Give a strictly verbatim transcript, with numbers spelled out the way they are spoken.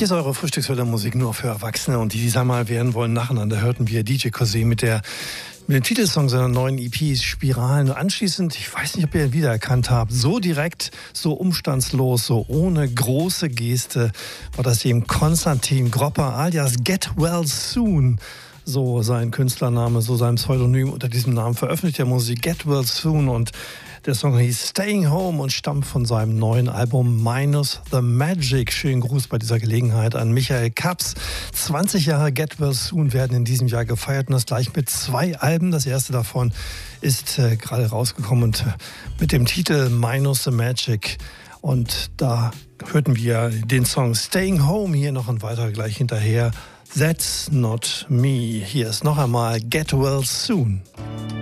Hier ist eure Frühstückswelle Musik nur für Erwachsene und die, die sagen mal werden wollen, nacheinander hörten wir D J Kosé mit der mit dem Titelsong seiner neuen E P Spiralen. Und anschließend, ich weiß nicht, ob ihr ihn wiedererkannt habt, so direkt, so umstandslos, so ohne große Geste, war das eben Konstantin Gropper alias Get Well Soon. So sein Künstlername, so sein Pseudonym. Unter diesem Namen veröffentlicht er Musik Get Well Soon und der Song hieß Staying Home und stammt von seinem neuen Album Minus the Magic. Schönen Gruß bei dieser Gelegenheit an Michael Kaps. zwanzig Jahre Get Well Soon werden in diesem Jahr gefeiert und das gleich mit zwei Alben. Das erste davon ist äh, gerade rausgekommen und äh, mit dem Titel Minus the Magic. Und da hörten wir den Song Staying Home, hier noch ein weiterer gleich hinterher. That's Not Me. Hier ist noch einmal Get Well Soon.